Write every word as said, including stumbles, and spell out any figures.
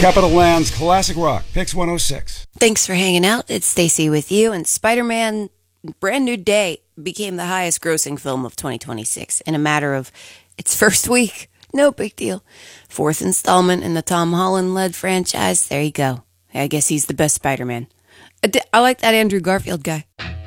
Capital Land's Classic Rock, Pix one oh six. Thanks for hanging out. It's Stacy with you. And Spider-Man Brand New Day became the highest grossing film of twenty twenty-six in a matter of its first week. No big deal. Fourth installment in the Tom Holland-led franchise. There you go. I guess he's the best Spider-Man. I, d- I like that Andrew Garfield guy.